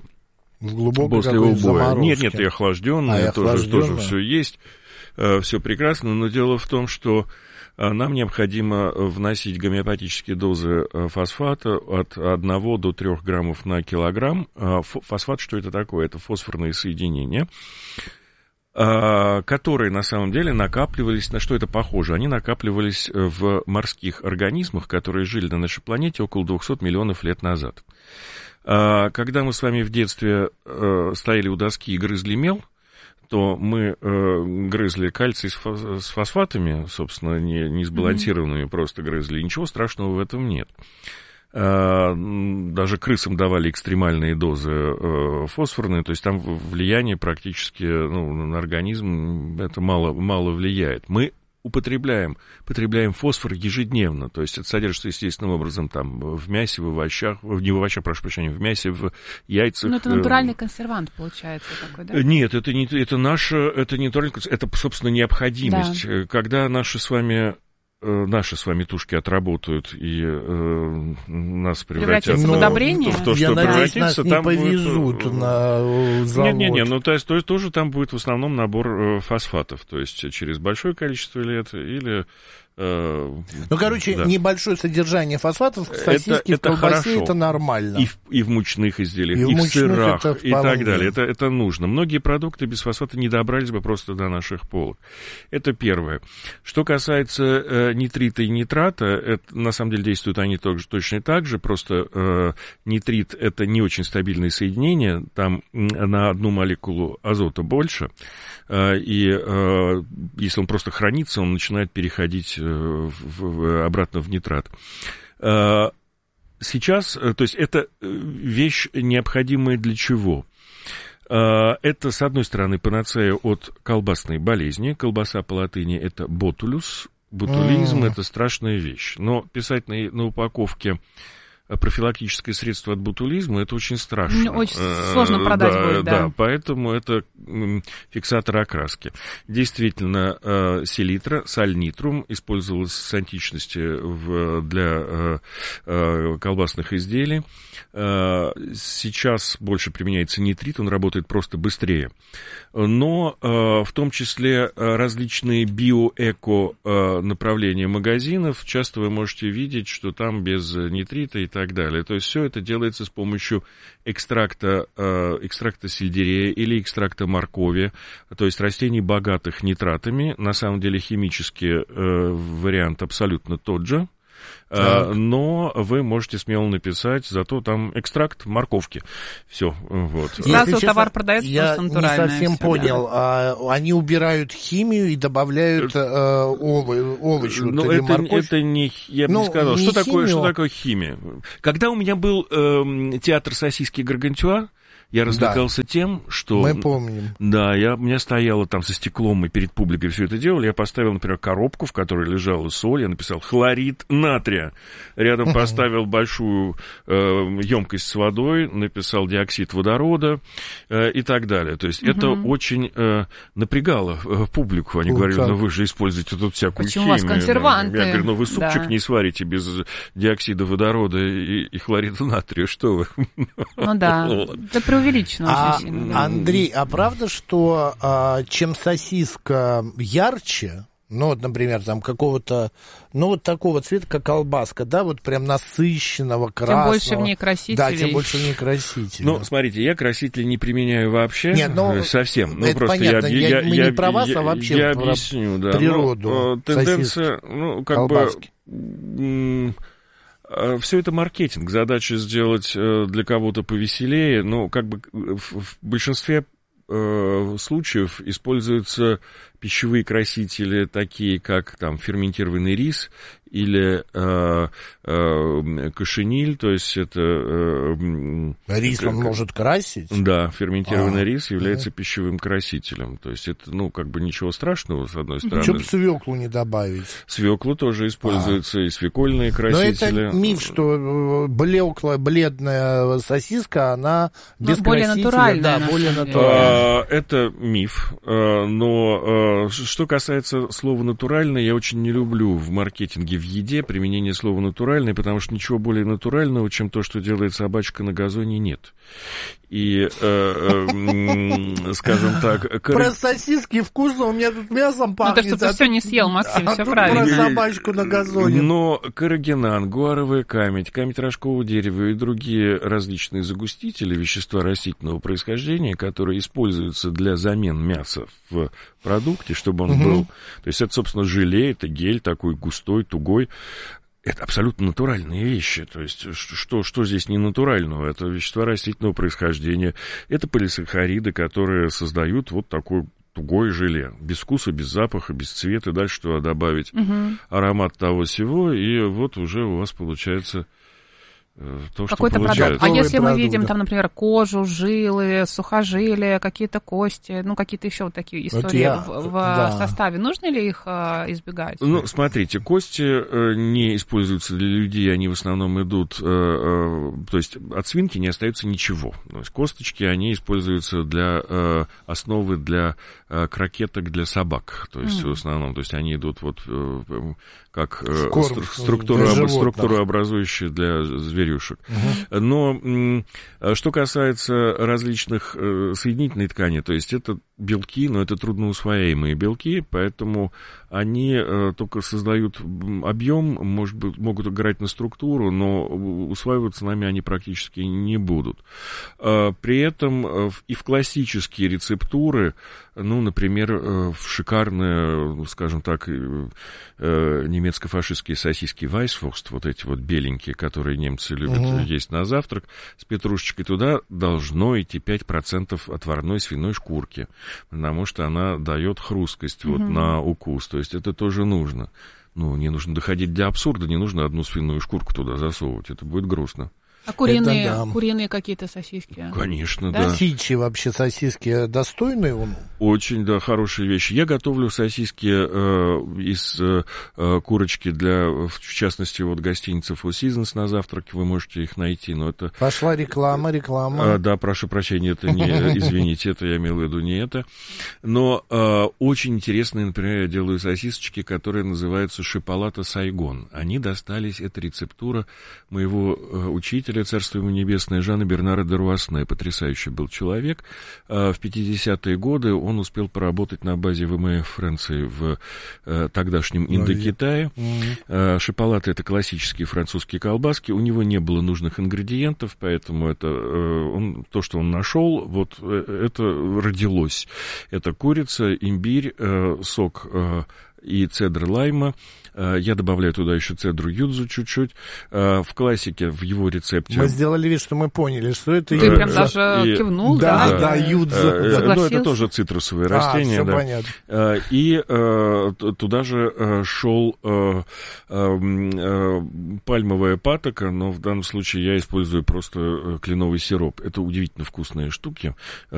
убоя. Нет, и охлажденное, тоже все есть, все прекрасно, но дело в том, что нам необходимо вносить гомеопатические дозы фосфата от 1 до 3 граммов на килограмм. Фосфат, что это такое? Это фосфорные соединения, которые на самом деле накапливались, на что это похоже? Они накапливались в морских организмах, которые жили на нашей планете около 200 миллионов лет назад. Когда мы с вами в детстве стояли у доски и грызли мел, то мы грызли кальций с фосфатами, собственно, не сбалансированными, просто грызли. И ничего страшного в этом нет. Даже крысам давали экстремальные дозы фосфорные, то есть там влияние практически на организм это мало влияет. Мы потребляем фосфор ежедневно, то есть это содержится естественным образом там в мясе, в овощах, не в овощах, прошу прощения, в мясе, в яйцах. Но это натуральный консервант получается такой, да? Нет, это не натуральный консервант, это, собственно, необходимость. Да. Когда наши с вами наши с вами тушки отработают и нас превратят в удобрение? В то, что надеюсь, нас не повезут на завод. Не-не-не, ну то есть тоже там будет в основном набор фосфатов, то есть через большое количество лет или... небольшое содержание фосфатов в сосиске, в колбасе, это нормально. И в мучных изделиях, и в сырах, и так далее. Это нужно. Многие продукты без фосфата не добрались бы просто до наших полок. Это первое. Что касается нитрита и нитрата, это, на самом деле действуют они точно так же, просто нитрит — это не очень стабильное соединение, там на одну молекулу азота больше, и если он просто хранится, он начинает переходить обратно в нитрат. Сейчас, то есть это вещь необходимая для чего? Это, с одной стороны, панацея от колбасной болезни. Колбаса по латыни — это ботулюс. Ботулизм — это страшная вещь. Но писать на упаковке профилактическое средство от ботулизма — это очень страшно. Очень сложно продать будет, да. Да, поэтому это фиксатор окраски. Действительно, селитра, сальнитрум, использовалась с античности для колбасных изделий. Сейчас больше применяется нитрит, он работает просто быстрее. Но в том числе различные биоэко направления магазинов, часто вы можете видеть, что там без нитрита и так далее. То есть все это делается с помощью экстракта сельдерея или экстракта моркови, то есть растений, богатых нитратами. На самом деле химический вариант абсолютно тот же. Но вы можете смело написать, зато там экстракт морковки. Все, вот. Сразу товар продается просто натурально. Я не совсем понял. Они убирают химию и добавляют овощи или морковь? Это не, я бы не сказал. Что такое химия? Когда у меня был театр сосиски Гаргантюа, я развлекался тем, что... Мы помним. Да, у меня стояло там со стеклом, мы перед публикой все это делали. Я поставил, например, коробку, в которой лежала соль, я написал хлорид натрия. Рядом поставил большую емкость с водой, написал диоксид водорода и так далее. То есть это очень напрягало публику. Они говорили, вы же используете тут всякую химию. Почему у вас консерванты? Я говорю, вы супчик не сварите без диоксида водорода и хлорида натрия, что вы? Ну да, это преувеличено очень сильно. Андрей, а правда, что чем сосиска ярче, ну, вот, например, там какого-то, ну, вот такого цвета, как колбаска, да, вот прям насыщенного, красного. Тем больше в ней красителей. Да, тем больше в ней красителей. Ну, смотрите, я красители не применяю вообще. Нет, ну, совсем. Ну, это просто понятно, мы не про вас, а вообще я про объясню, да. Природу тенденция, колбаски. Все это маркетинг. Задача сделать для кого-то повеселее, но как бы в большинстве случаев используются пищевые красители, такие как там ферментированный рис или кошениль, то есть это... Рис он может красить? Да, ферментированный рис является пищевым красителем. То есть это, ну, как бы ничего страшного, с одной стороны. Чтобы свеклу не добавить. Свеклу тоже используется, и свекольные красители. Но это миф, что блеклая, бледная сосиска, она без более красителя. Натуральная, да, более натуральная. Это миф, но что касается слова «натуральное», я очень не люблю в маркетинге, в еде применение слова «натуральное», потому что ничего более натурального, чем то, что делает собачка на газоне, нет. И, скажем так... Про сосиски вкусно, у меня тут мясом пахнет. Ну, то, что ты все не съел, Максим, все правильно. Про собачку на газоне. Но каррагинан, гуаровая камедь, камедь рожкового дерева и другие различные загустители, вещества растительного происхождения, которые используются для замен мяса в продукте, чтобы он был... То есть это, собственно, желе, это гель такой густой, тугой. Это абсолютно натуральные вещи. То есть, что здесь не натурального? Это вещества растительного происхождения. Это полисахариды, которые создают вот такой тугое желе. Без вкуса, без запаха, без цвета. Дальше туда добавить аромат того всего, и вот уже у вас получается то, какой-то что получается. Продукт. А если мы видим там, например, кожу, жилы, сухожилия, какие-то кости, ну, какие-то еще вот такие истории в составе, нужно ли их избегать? Ну, смотрите, кости не используются для людей, они в основном идут, то есть от свинки не остается ничего. То есть косточки, они используются для основы для крокеток для собак, то есть в основном, то есть они идут вот как структурообразующие для зверюшек. Но что касается различных соединительной ткани, то есть это белки, но это трудноусвояемые белки, поэтому они только создают объем, может быть, могут играть на структуру, но усваиваться нами они практически не будут. При этом и в классические рецептуры, ну, например, в шикарные, скажем так, немецко-фашистские сосиски Weisswurst, вот эти вот беленькие, которые немцы любят есть на завтрак, с петрушечкой, туда должно идти 5% отварной свиной шкурки, потому что она дает хрусткость вот на укус, то есть это тоже нужно. Ну, не нужно доходить до абсурда, не нужно одну свиную шкурку туда засовывать, это будет грустно. А куриные какие-то сосиски? Конечно, да. Птичьи вообще сосиски достойные? Очень, да, хорошие вещи. Я готовлю сосиски из курочки для, в частности, вот гостиницы Four Seasons на завтрак, вы можете их найти, но это... Пошла реклама. Да, прошу прощения, это не, извините, это я имел в виду не это. Но очень интересные, например, я делаю сосисочки, которые называются шоколата Сайгон. Они достались, это рецептура моего учителя, царство ему небесное, Жана Бернара де Руасне. Потрясающий был человек. В 50-е годы он успел поработать на базе ВМФ Франции в тогдашнем Индокитае. Шоколад — это классические французские колбаски. У него не было нужных ингредиентов, поэтому это, то, что он нашел, вот это родилось. Это курица, имбирь, сок и цедр лайма. Я добавляю туда еще цедру юдзу чуть-чуть. В классике, в его рецепте... Мы сделали вид, что мы поняли, что это... Ты прям даже кивнул, да? Да, юдзу. Ну, это тоже цитрусовые растения. Все понятно. И туда же шел пальмовая патока, но в данном случае я использую просто кленовый сироп. Это удивительно вкусные штуки.